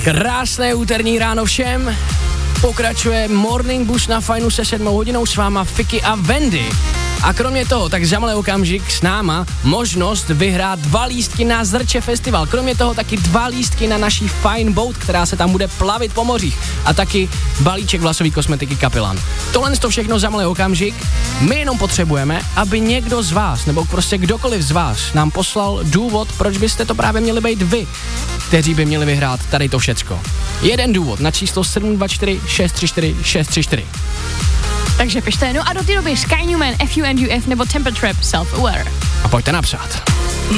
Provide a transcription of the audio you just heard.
Krásné úterní ráno všem. Pokračuje Morning Boost na Fajnu se 7 hodinou, s váma Fiky a Wendy. A kromě toho, tak za malý okamžik s náma možnost vyhrát 2 lístky na Zrče festival. Kromě toho taky 2 lístky na naší Fine Boat, která se tam bude plavit po mořích. A taky balíček vlasový kosmetiky Capillan. Tohle to všechno za malý okamžik. My jenom potřebujeme, aby někdo z vás, nebo prostě kdokoliv z vás, nám poslal důvod, proč byste to právě měli být vy, kteří by měli vyhrát tady to všecko. Jeden důvod na číslo 724 634 634. Takže pište, no a do té doby Sky Newman, FUNUF nebo Temper Trap, Self-Aware. A pojďte napsat.